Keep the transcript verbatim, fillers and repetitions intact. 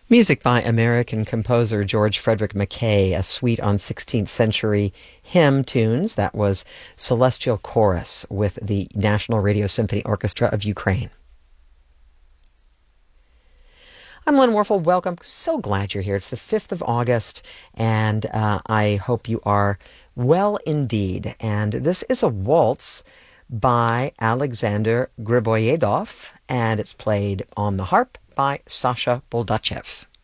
Music by American composer George Frederick Mackay, a suite on sixteenth century hymn tunes. That was Celestial Chorus with the National Radio Symphony Orchestra of Ukraine. I'm Lynn Warfel. Welcome. So glad you're here. It's the fifth of August, and uh, I hope you are well indeed. And this is a waltz by Alexander Griboyedov, and it's played on the harp by Sasha Boldachev.